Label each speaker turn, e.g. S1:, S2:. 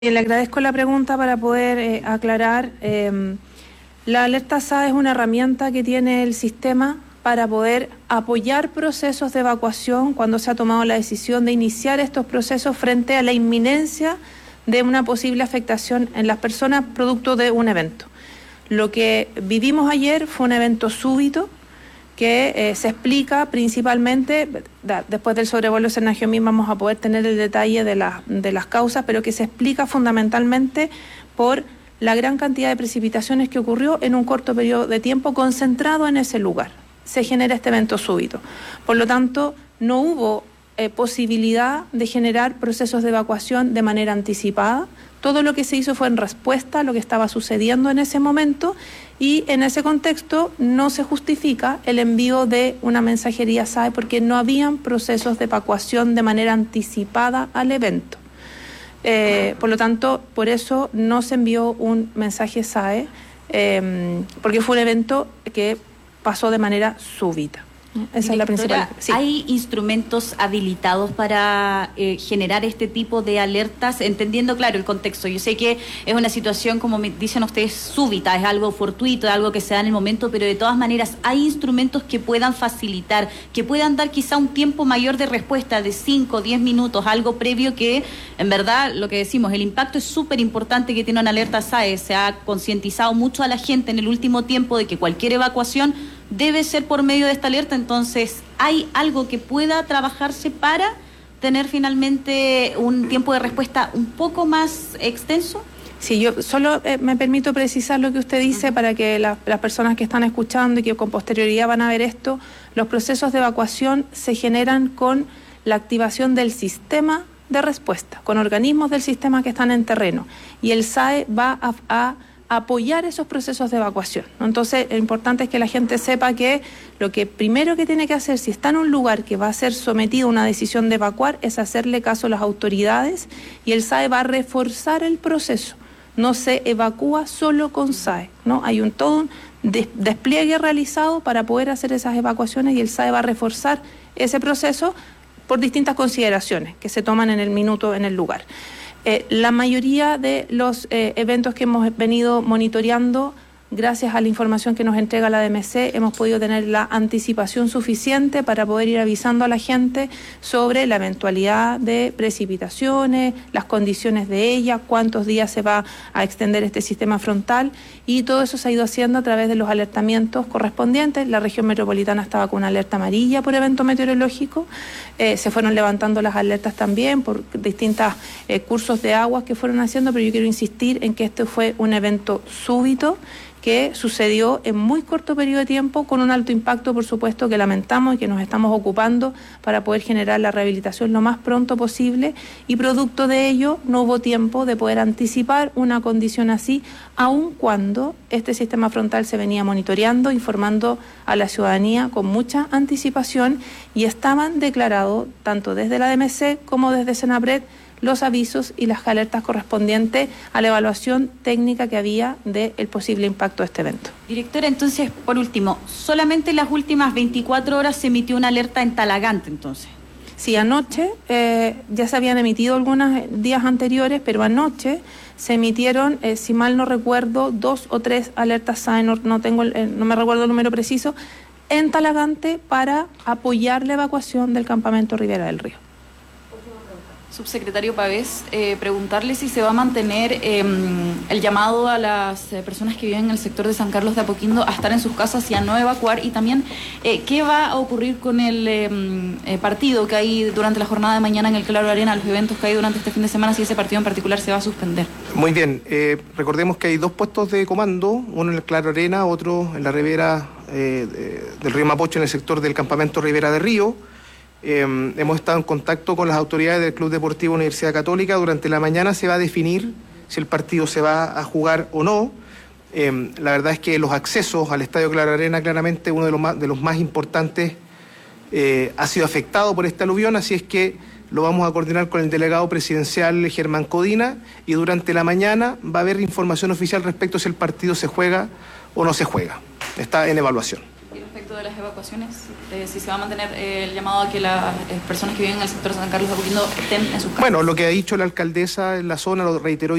S1: Le agradezco la pregunta para poder aclarar. La alerta SAE es una herramienta que tiene el sistema para poder apoyar procesos de evacuación cuando se ha tomado la decisión de iniciar estos procesos frente a la inminencia de una posible afectación en las personas producto de un evento. Lo que vivimos ayer fue un evento súbito que se explica principalmente, después del sobrevuelo de Sernagiomín vamos a poder tener el detalle de las causas, pero que se explica fundamentalmente por la gran cantidad de precipitaciones que ocurrió en un corto periodo de tiempo concentrado en ese lugar. Se genera este evento súbito. Por lo tanto, no hubo posibilidad de generar procesos de evacuación de manera anticipada. Todo lo que se hizo fue en respuesta a lo que estaba sucediendo en ese momento y en ese contexto no se justifica el envío de una mensajería SAE porque no habían procesos de evacuación de manera anticipada al evento. Por lo tanto, por eso no se envió un mensaje SAE porque fue un evento que pasó de manera súbita. Esa es la principal.
S2: Sí. ¿Hay instrumentos habilitados para generar este tipo de alertas? Entendiendo, claro, el contexto. Yo sé que es una situación, como me dicen ustedes, súbita, es algo fortuito, es algo que se da en el momento, pero de todas maneras, ¿hay instrumentos que puedan facilitar, que puedan dar quizá un tiempo mayor de respuesta de 5 o 10 minutos, algo previo que, en verdad, lo que decimos, el impacto es súper importante que tiene una alerta SAE? Se ha concientizado mucho a la gente en el último tiempo de que cualquier evacuación debe ser por medio de esta alerta. Entonces, ¿hay algo que pueda trabajarse para tener finalmente un tiempo de respuesta un poco más extenso?
S1: Sí, yo solo me permito precisar lo que usted dice para que las personas que están escuchando y que con posterioridad van a ver esto, los procesos de evacuación se generan con la activación del sistema de respuesta, con organismos del sistema que están en terreno, y el SAE va a apoyar esos procesos de evacuación, ¿no? Entonces, lo importante es que la gente sepa que lo que primero que tiene que hacer, si está en un lugar que va a ser sometido a una decisión de evacuar, es hacerle caso a las autoridades, y el SAE va a reforzar el proceso. No se evacúa solo con SAE, ¿no? Hay todo un despliegue realizado para poder hacer esas evacuaciones, y el SAE va a reforzar ese proceso por distintas consideraciones que se toman en el minuto en el lugar. La mayoría de los eventos que hemos venido monitoreando, gracias a la información que nos entrega la DMC, hemos podido tener la anticipación suficiente para poder ir avisando a la gente sobre la eventualidad de precipitaciones, las condiciones de ella, cuántos días se va a extender este sistema frontal, y todo eso se ha ido haciendo a través de los alertamientos correspondientes. La región metropolitana estaba con una alerta amarilla por evento meteorológico, se fueron levantando las alertas también por distintos cursos de aguas que fueron haciendo, pero yo quiero insistir en que este fue un evento súbito que sucedió en muy corto periodo de tiempo, con un alto impacto, por supuesto, que lamentamos y que nos estamos ocupando para poder generar la rehabilitación lo más pronto posible, y producto de ello no hubo tiempo de poder anticipar una condición así, aun cuando este sistema frontal se venía monitoreando, informando a la ciudadanía con mucha anticipación, y estaban declarados, tanto desde la DMC como desde Senapred, los avisos y las alertas correspondientes a la evaluación técnica que había del posible impacto de este evento.
S2: Directora, entonces, por último, solamente en las últimas 24 horas se emitió una alerta en Talagante, entonces.
S1: Sí, anoche, ya se habían emitido algunos días anteriores, pero anoche se emitieron, si mal no recuerdo, 2 o 3 alertas SAE, no me recuerdo el número preciso, en Talagante para apoyar la evacuación del campamento Ribera del Río.
S3: Subsecretario Pavés, preguntarle si se va a mantener el llamado a las personas que viven en el sector de San Carlos de Apoquindo a estar en sus casas y a no evacuar, y también qué va a ocurrir con el partido que hay durante la jornada de mañana en el Claro Arena, los eventos que hay durante este fin de semana, si ese partido en particular se va a suspender.
S4: Muy bien, recordemos que hay 2 puestos de comando, uno en el Claro Arena, otro en la ribera del río Mapocho, en el sector del campamento Ribera del Río. Hemos estado en contacto con las autoridades del Club Deportivo Universidad Católica. Durante la mañana se va a definir si el partido se va a jugar o no. La verdad es que los accesos al Estadio Claro Arena, claramente uno de los más importantes, ha sido afectado por esta aluvión, así es que lo vamos a coordinar con el delegado presidencial Germán Codina, y durante la mañana va a haber información oficial respecto a si el partido se juega o no se juega. Está en evaluación.
S3: Perfecto. respecto de las evacuaciones, si se va a mantener el llamado a que las personas que viven en el sector de San Carlos de Apoquindo estén en sus casas.
S4: Bueno, lo que ha dicho la alcaldesa en la zona lo reiteró